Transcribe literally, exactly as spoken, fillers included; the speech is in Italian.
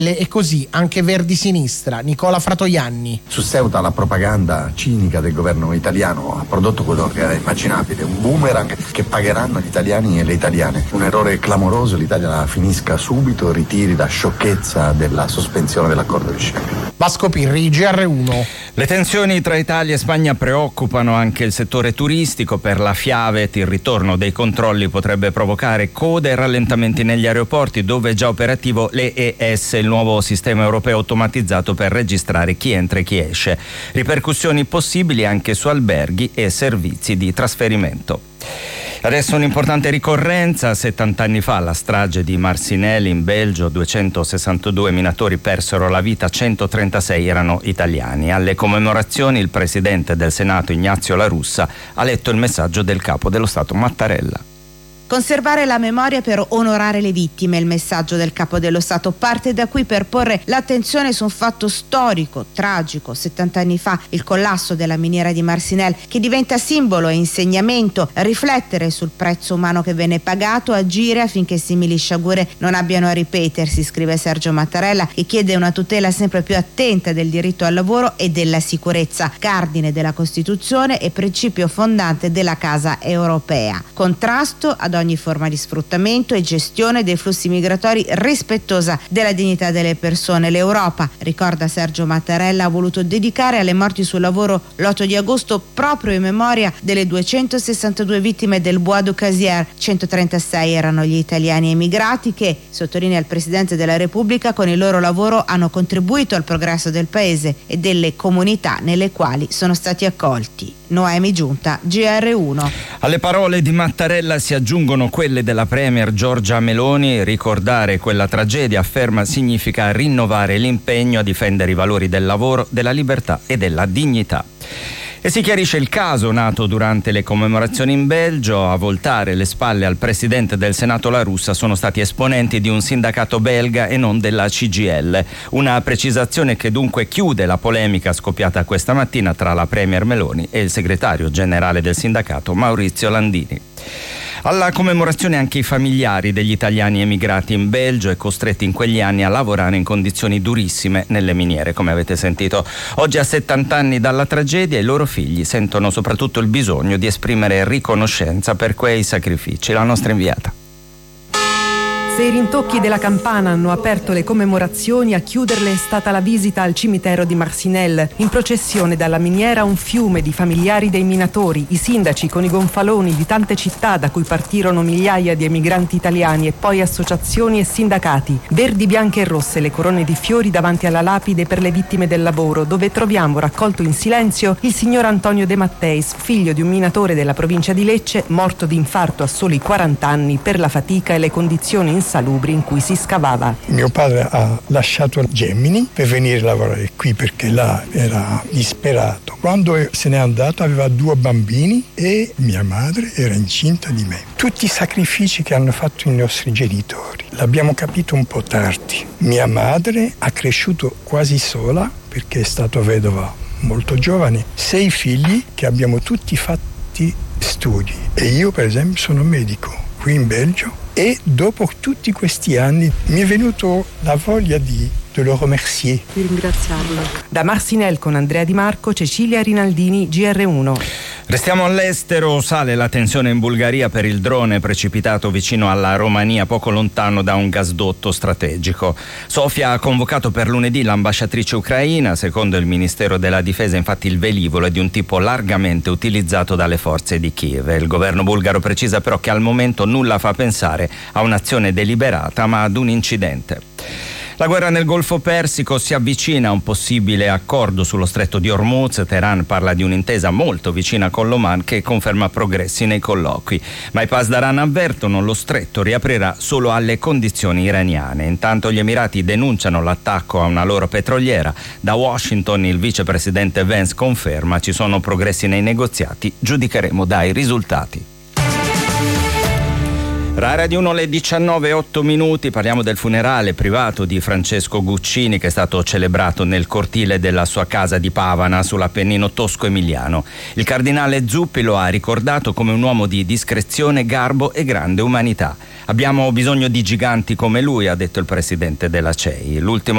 E così anche Verdi Sinistra, Nicola Fratoianni. Su Ceuta la propaganda cinica del governo italiano ha prodotto quello che era immaginabile, un boomerang che pagheranno gli italiani e le italiane. Un errore clamoroso, l'Italia la finisca subito, ritiri la sciocchezza della sospensione dell'accordo di Schengen. Vasco Pirri, G R uno. Le tensioni tra Italia e Spagna preoccupano anche il settore turistico. Per la Fiavet il ritorno dei controlli potrebbe provocare code e rallentamenti negli aeroporti, dove è già operativo l'E E S, il nuovo sistema europeo automatizzato per registrare chi entra e chi esce. Ripercussioni possibili anche su alberghi e servizi di trasferimento. Adesso un'importante ricorrenza. settant'anni fa la strage di Marcinelle in Belgio, duecentosessantadue minatori persero la vita, centotrentasei erano italiani. Alle commemorazioni il presidente del Senato Ignazio La Russa ha letto il messaggio del capo dello Stato Mattarella. Conservare la memoria per onorare le vittime, il messaggio del capo dello Stato parte da qui per porre l'attenzione su un fatto storico, tragico. settant'anni fa il collasso della miniera di Marcinelle, che diventa simbolo e insegnamento, riflettere sul prezzo umano che venne pagato, agire affinché simili sciagure non abbiano a ripetersi, scrive Sergio Mattarella, che chiede una tutela sempre più attenta del diritto al lavoro e della sicurezza, cardine della Costituzione e principio fondante della Casa Europea. Contrasto ad ogni forma di sfruttamento e gestione dei flussi migratori rispettosa della dignità delle persone. L'Europa, ricorda Sergio Mattarella, ha voluto dedicare alle morti sul lavoro l'otto di agosto proprio in memoria delle duecentosessantadue vittime del Bois du Cazier. centotrentasei erano gli italiani emigrati che, sottolinea il Presidente della Repubblica, con il loro lavoro hanno contribuito al progresso del Paese e delle comunità nelle quali sono stati accolti. Noemi Giunta, G R uno. Alle parole di Mattarella si aggiungono quelle della Premier Giorgia Meloni. Ricordare quella tragedia, afferma, significa rinnovare l'impegno a difendere i valori del lavoro, della libertà e della dignità. E si chiarisce il caso nato durante le commemorazioni in Belgio. A voltare le spalle al presidente del Senato La Russa sono stati esponenti di un sindacato belga e non della C G I L. Una precisazione che dunque chiude la polemica scoppiata questa mattina tra la Premier Meloni e il segretario generale del sindacato Maurizio Landini. Alla commemorazione anche i familiari degli italiani emigrati in Belgio e costretti in quegli anni a lavorare in condizioni durissime nelle miniere, come avete sentito. Oggi, a settanta anni dalla tragedia, i loro figli sentono soprattutto il bisogno di esprimere riconoscenza per quei sacrifici. La nostra inviata. Se i rintocchi della campana hanno aperto le commemorazioni, a chiuderle è stata la visita al cimitero di Marcinelle. In processione dalla miniera un fiume di familiari dei minatori, i sindaci con i gonfaloni di tante città da cui partirono migliaia di emigranti italiani e poi associazioni e sindacati. Verdi, bianche e rosse le corone di fiori davanti alla lapide per le vittime del lavoro, dove troviamo raccolto in silenzio il signor Antonio De Matteis, figlio di un minatore della provincia di Lecce, morto di infarto a soli quaranta anni per la fatica e le condizioni insalubri in cui si scavava. Mio padre ha lasciato Gemini per venire a lavorare qui perché là era disperato. Quando se n'è andato aveva due bambini e mia madre era incinta di me. Tutti i sacrifici che hanno fatto i nostri genitori l'abbiamo capito un po' tardi. Mia madre ha cresciuto quasi sola perché è stata vedova molto giovane. Sei figli che abbiamo tutti fatti studi e io per esempio sono medico qui in Belgio. E dopo tutti questi anni mi è venuto la voglia di, di lo remercier. Di ringraziarlo. Da Marcinelle con Andrea Di Marco, Cecilia Rinaldini, G R uno. Restiamo all'estero. Sale la tensione in Bulgaria per il drone precipitato vicino alla Romania, poco lontano da un gasdotto strategico. Sofia ha convocato per lunedì l'ambasciatrice ucraina. Secondo il Ministero della Difesa, infatti, il velivolo è di un tipo largamente utilizzato dalle forze di Kiev. Il governo bulgaro precisa però che al momento nulla fa pensare a un'azione deliberata, ma ad un incidente. La guerra nel Golfo Persico si avvicina a un possibile accordo sullo stretto di Hormuz. Teheran parla di un'intesa molto vicina con l'Oman che conferma progressi nei colloqui. Ma i Pasdaran avvertono lo stretto riaprirà solo alle condizioni iraniane. Intanto gli Emirati denunciano l'attacco a una loro petroliera. Da Washington il vicepresidente Vance conferma ci sono progressi nei negoziati, giudicheremo dai risultati. Rai Radio uno, le diciannove e otto minuti, parliamo del funerale privato di Francesco Guccini che è stato celebrato nel cortile della sua casa di Pavana sull'Appennino tosco-emiliano. Il cardinale Zuppi lo ha ricordato come un uomo di discrezione, garbo e grande umanità. Abbiamo bisogno di giganti come lui, ha detto il presidente della C E I. L'ultimo